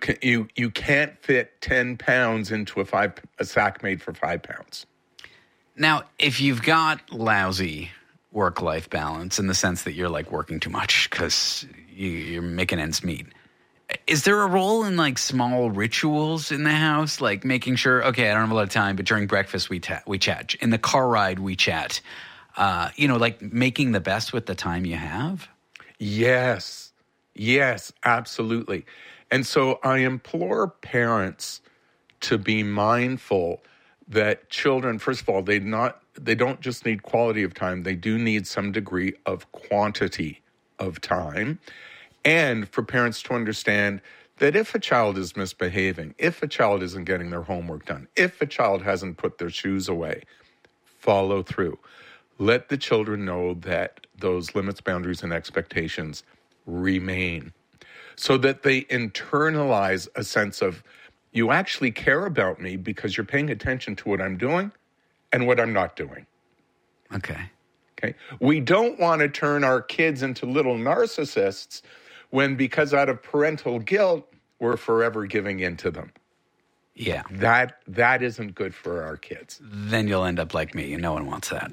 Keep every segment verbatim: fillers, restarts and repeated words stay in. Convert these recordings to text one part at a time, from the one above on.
can, you you can't fit ten pounds into a five a sack made for five pounds. Now, if you've got lousy work-life balance in the sense that you're like working too much because you, you're making ends meet, is there a role in like small rituals in the house, like making sure, okay, I don't have a lot of time, but during breakfast we ta- we chat, in the car ride we chat, uh, you know, like making the best with the time you have? Yes, yes, absolutely. And so I implore parents to be mindful that children, first of all, they not they don't just need quality of time, they do need some degree of quantity of time. And for parents to understand that if a child is misbehaving, if a child isn't getting their homework done, if a child hasn't put their shoes away, follow through. Let the children know that those limits, boundaries, and expectations remain so that they internalize a sense of, you actually care about me because you're paying attention to what I'm doing and what I'm not doing. Okay. Okay. We don't want to turn our kids into little narcissists when, because out of parental guilt, we're forever giving in to them. Yeah. That that isn't good for our kids. Then you'll end up like me, and no one wants that.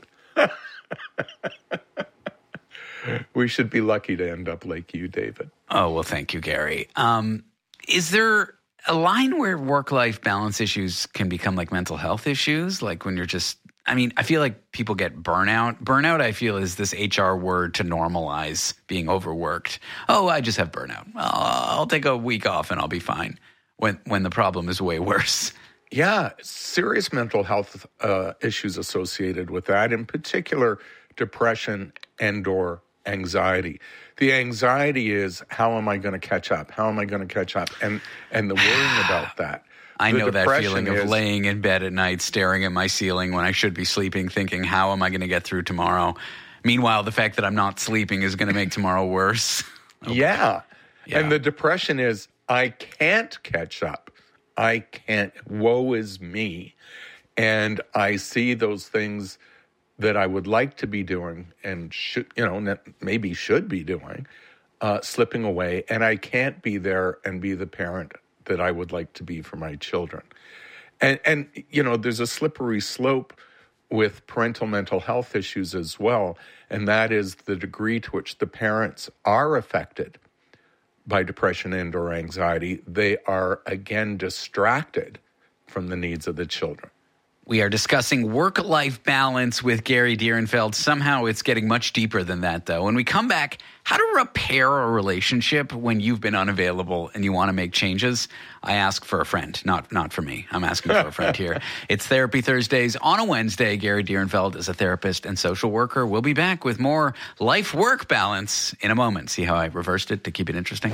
We should be lucky to end up like you, David. Oh, well, thank you, Gary. Um, is there a line where work-life balance issues can become like mental health issues? Like when you're just, I mean, I feel like people get burnout. Burnout, I feel, is this H R word to normalize being overworked. Oh, I just have burnout. Well, I'll take a week off and I'll be fine, when when the problem is way worse. Yeah, serious mental health uh, issues associated with that, in particular, depression and or anxiety. The anxiety is, how am I going to catch up? How am I going to catch up? And and the worrying about that. I the know that feeling is, of laying in bed at night, staring at my ceiling when I should be sleeping, thinking, how am I going to get through tomorrow? Meanwhile, the fact that I'm not sleeping is going to make tomorrow worse. Okay. Yeah. yeah. And the depression is, I can't catch up. I can't. Woe is me. And I see those things that I would like to be doing and should, you know, maybe should be doing, uh, slipping away. And I can't be there and be the parent that I would like to be for my children. And, and you know, there's a slippery slope with parental mental health issues as well. And that is the degree to which the parents are affected by depression and or anxiety. They are, again, distracted from the needs of the children. We are discussing work-life balance with Gary Dierenfeld. Somehow it's getting much deeper than that, though. When we come back, how to repair a relationship when you've been unavailable and you want to make changes. I ask for a friend, not not for me. I'm asking for a friend here. It's Therapy Thursdays on a Wednesday. Gary Dierenfeld is a therapist and social worker. We'll be back with more life-work balance in a moment. See how I reversed it to keep it interesting?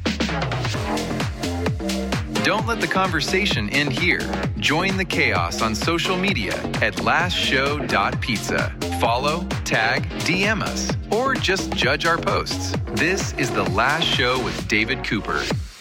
Don't let the conversation end here. Join the chaos on social media at last show dot pizza. Follow, tag, D M us, or just judge our posts. This is The Last Show with David Cooper.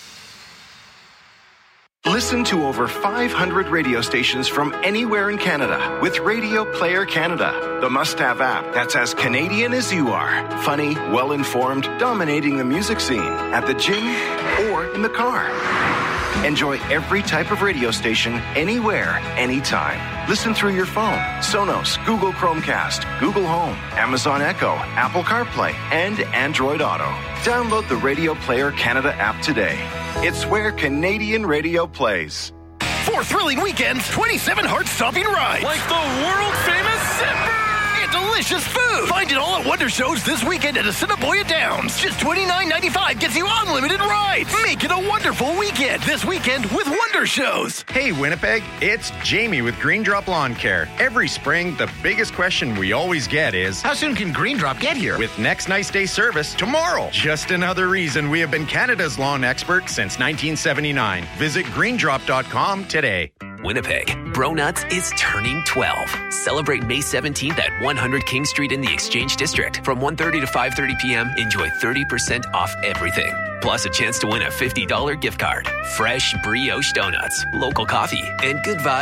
Listen to over five hundred radio stations from anywhere in Canada with Radio Player Canada, the must-have app that's as Canadian as you are. Funny, well-informed, dominating the music scene at the gym or in the car. Enjoy every type of radio station, anywhere, anytime. Listen through your phone, Sonos, Google Chromecast, Google Home, Amazon Echo, Apple CarPlay, and Android Auto. Download the Radio Player Canada app today. It's where Canadian radio plays. Four thrilling weekends, twenty-seven heart-stopping rides. Like the world-famous Zipper! And delicious food. Find it all at Wonder Shows this weekend at Assiniboia Downs. Just twenty-nine ninety-five gets you unlimited rides. Make it a wonderful weekend this weekend with Wonder Shows. Hey, Winnipeg, it's Jamie with Green Drop Lawn Care. Every spring, the biggest question we always get is, how soon can Green Drop get here? With next nice day service tomorrow. Just another reason we have been Canada's lawn expert since nineteen seventy-nine. Visit green drop dot com today. Winnipeg, Bronuts is turning twelve. Celebrate May seventeenth at one hundred King Street in the Exchange District. From one thirty to five thirty p.m., enjoy thirty percent off everything. Plus a chance to win a fifty dollars gift card. Fresh brioche donuts, local coffee, and good vibes